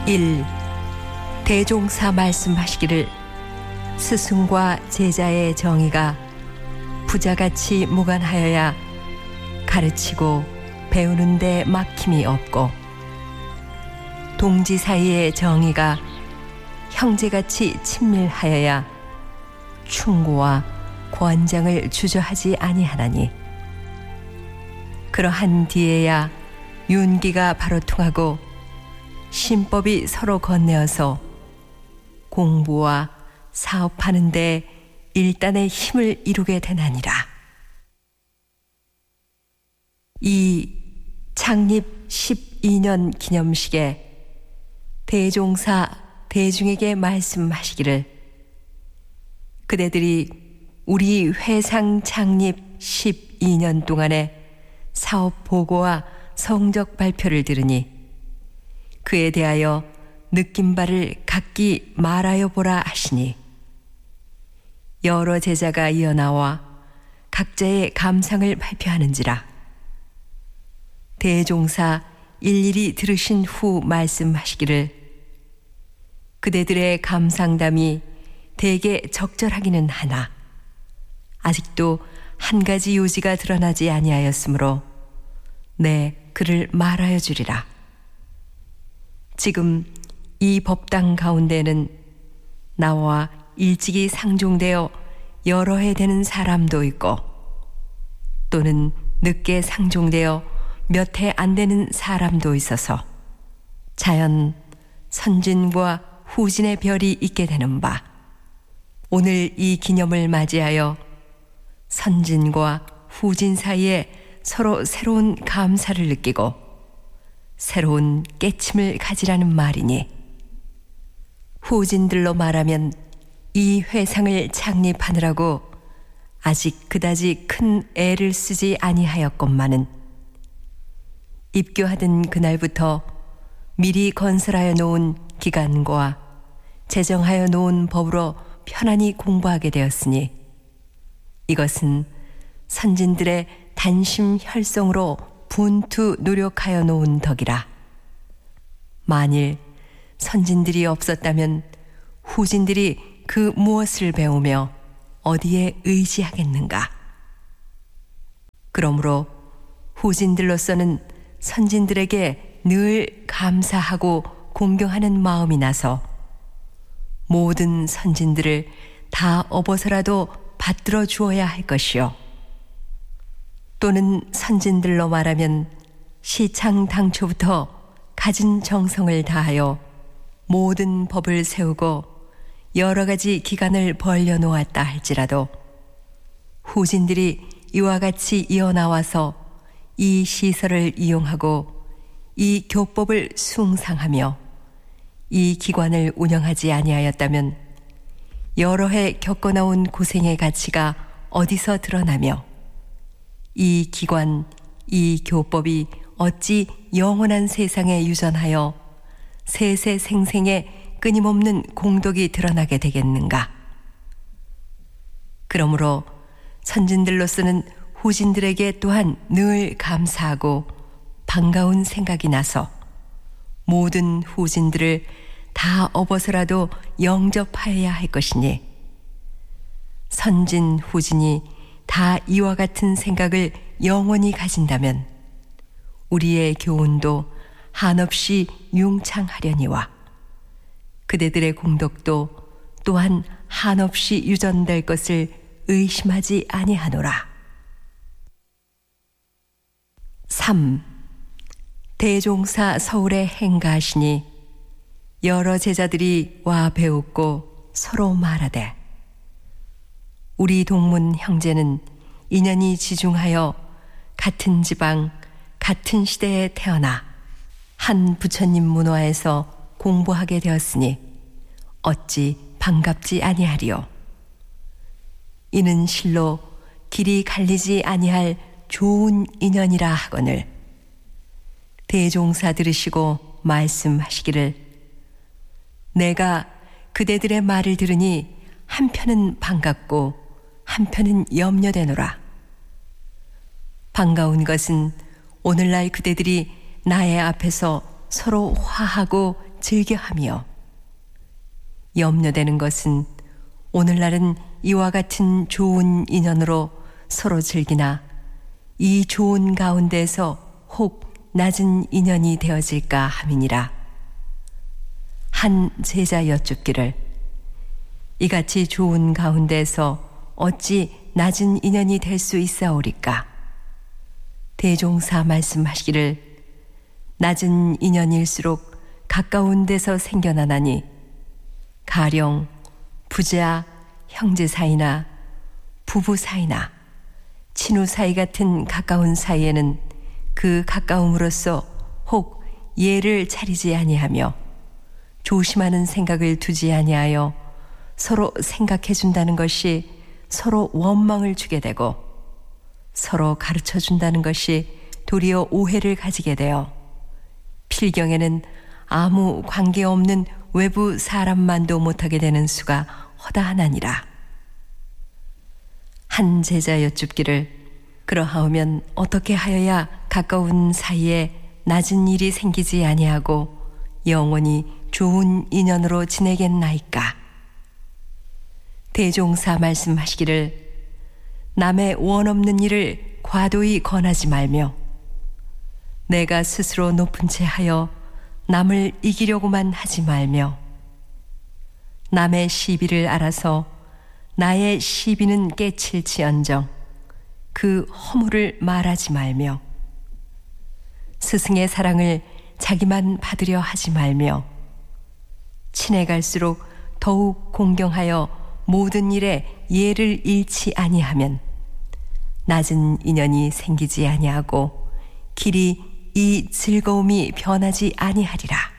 1. 대종사 말씀하시기를 스승과 제자의 정의가 부자같이 무관하여야 가르치고 배우는 데 막힘이 없고, 동지 사이의 정의가 형제같이 친밀하여야 충고와 권장을 주저하지 아니하나니, 그러한 뒤에야 윤기가 바로 통하고 신법이 서로 건네어서 공부와 사업하는 데 일단의 힘을 이루게 되나니라. 이 창립 12년 기념식에 대종사 대중에게 말씀하시기를 그대들이 우리 회상 창립 12년 동안의 사업 보고와 성적 발표를 들으니 그에 대하여 느낀 바를 각기 말하여 보라 하시니, 여러 제자가 이어나와 각자의 감상을 발표하는지라. 대종사 일일이 들으신 후 말씀하시기를 그대들의 감상담이 대개 적절하기는 하나 아직도 한 가지 요지가 드러나지 아니하였으므로 그를 말하여 주리라. 지금 이 법당 가운데는 나와 일찍이 상종되어 여러 해 되는 사람도 있고, 또는 늦게 상종되어 몇 해 안 되는 사람도 있어서 자연 선진과 후진의 별이 있게 되는 바, 오늘 이 기념을 맞이하여 선진과 후진 사이에 서로 새로운 감사를 느끼고 새로운 깨침을 가지라는 말이니, 후진들로 말하면 이 회상을 창립하느라고 아직 그다지 큰 애를 쓰지 아니하였건만은 입교하던 그날부터 미리 건설하여 놓은 기간과 제정하여 놓은 법으로 편안히 공부하게 되었으니, 이것은 선진들의 단심 혈성으로 분투 노력하여 놓은 덕이라. 만일 선진들이 없었다면 후진들이 그 무엇을 배우며 어디에 의지하겠는가? 그러므로 후진들로서는 선진들에게 늘 감사하고 공경하는 마음이 나서 모든 선진들을 다 업어서라도 받들어 주어야 할 것이요, 또는 선진들로 말하면 시창 당초부터 가진 정성을 다하여 모든 법을 세우고 여러 가지 기간을 벌려 놓았다 할지라도 후진들이 이와 같이 이어나와서 이 시설을 이용하고 이 교법을 숭상하며 이 기관을 운영하지 아니하였다면 여러 해 겪어나온 고생의 가치가 어디서 드러나며 이 기관, 이 교법이 어찌 영원한 세상에 유전하여 세세생생의 끊임없는 공덕이 드러나게 되겠는가? 그러므로 선진들로서는 후진들에게 또한 늘 감사하고 반가운 생각이 나서 모든 후진들을 다 업어서라도 영접하여야 할 것이니, 선진 후진이 다 이와 같은 생각을 영원히 가진다면 우리의 교훈도 한없이 융창하려니와 그대들의 공덕도 또한 한없이 유전될 것을 의심하지 아니하노라. 3. 대종사 서울에 행가하시니 여러 제자들이 와 배웠고 서로 말하되, 우리 동문 형제는 인연이 지중하여 같은 지방 같은 시대에 태어나 한 부처님 문화에서 공부하게 되었으니 어찌 반갑지 아니하리요. 이는 실로 길이 갈리지 아니할 좋은 인연이라 하거늘 대종사 들으시고 말씀하시기를, 내가 그대들의 말을 들으니 한편은 반갑고 한편은 염려되노라. 반가운 것은 오늘날 그대들이 나의 앞에서 서로 화하고 즐겨하며 염려되는 것은 오늘날은 이와 같은 좋은 인연으로 서로 즐기나 이 좋은 가운데서 혹 낮은 인연이 되어질까 함이니라. 한 제자 여쭙기를 이같이 좋은 가운데서 어찌 낮은 인연이 될 수 있사오리까? 대종사 말씀하시기를 낮은 인연일수록 가까운 데서 생겨나나니 가령 부자, 형제 사이나 부부 사이나 친후 사이 같은 가까운 사이에는 그 가까움으로써 혹 예를 차리지 아니하며 조심하는 생각을 두지 아니하여 서로 생각해 준다는 것이 서로 원망을 주게 되고 서로 가르쳐 준다는 것이 도리어 오해를 가지게 되어 필경에는 아무 관계없는 외부 사람만도 못하게 되는 수가 허다하나니라. 한 제자 여쭙기를 그러하오면 어떻게 하여야 가까운 사이에 낮은 일이 생기지 아니하고 영원히 좋은 인연으로 지내겠나이까? 대종사 말씀하시기를 남의 원 없는 일을 과도히 권하지 말며 내가 스스로 높은 채 하여 남을 이기려고만 하지 말며 남의 시비를 알아서 나의 시비는 깨칠지언정 그 허물을 말하지 말며 스승의 사랑을 자기만 받으려 하지 말며 친해 갈수록 더욱 공경하여 모든 일에 예를 잃지 아니하면 낮은 인연이 생기지 아니하고 길이 이 즐거움이 변하지 아니하리라.